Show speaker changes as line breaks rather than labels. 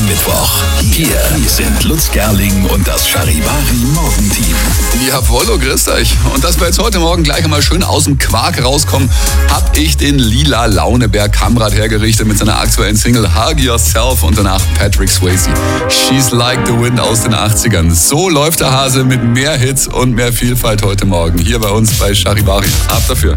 Mittwoch. Hier sind Lutz Gerling und das Charivari Morgenteam.
Jawollo, grüßt euch. Und dass wir jetzt heute Morgen gleich einmal schön aus dem Quark rauskommen, hab ich den Lila Launeberg Kamrat hergerichtet mit seiner aktuellen Single Hug Yourself und danach Patrick Swayze. She's Like the Wind aus den 80ern. So läuft der Hase mit mehr Hits und mehr Vielfalt heute Morgen hier bei uns bei Charivari. Ab dafür.